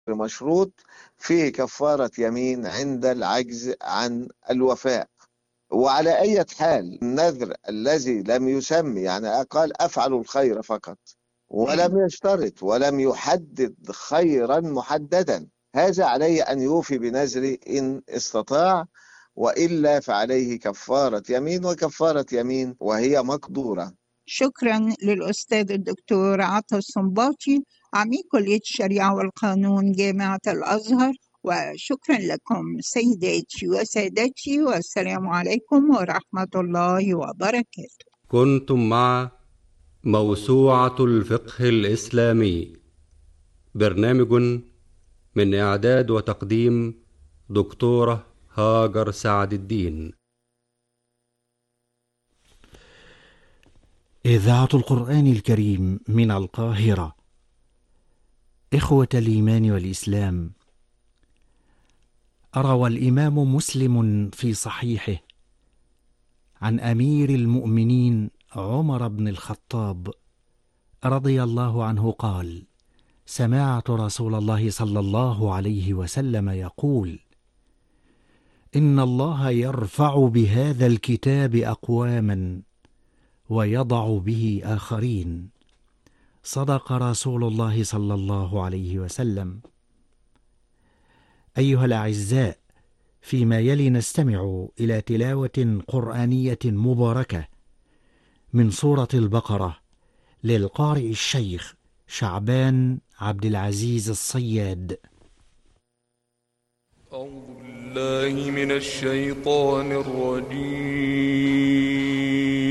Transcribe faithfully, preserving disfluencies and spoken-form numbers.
مشروط فيه كفارة يمين عند العجز عن الوفاء. وعلى أي حال النذر الذي لم يسمي، يعني قال أفعل الخير فقط ولم يشترط ولم يحدد خيرا محددا، هذا عليه أن يوفي بنذره إن استطاع، وإلا فعليه كفارة يمين، وكفارة يمين وهي مقدورة. شكرا للأستاذ الدكتور عطا الصنباطي عميد كلية الشريعة والقانون جامعة الأزهر، وشكرا لكم سيداتي وسادتي، والسلام عليكم ورحمة الله وبركاته. كنتم مع موسوعة الفقه الإسلامي، برنامج من إعداد وتقديم دكتورة هاجر سعد الدين. إذاعة القرآن الكريم من القاهرة. إخوة الإيمان والإسلام، روى الإمام مسلم في صحيحه عن أمير المؤمنين عمر بن الخطاب رضي الله عنه قال: سمعت رسول الله صلى الله عليه وسلم يقول: إن الله يرفع بهذا الكتاب أقواما ويضع به آخرين. صدق رسول الله صلى الله عليه وسلم. أيها الأعزاء، فيما يلي نستمع إلى تلاوة قرآنية مباركة من سورة البقرة للقارئ الشيخ شعبان عبد العزيز الصياد. أعوذ بالله من الشيطان الرجيم.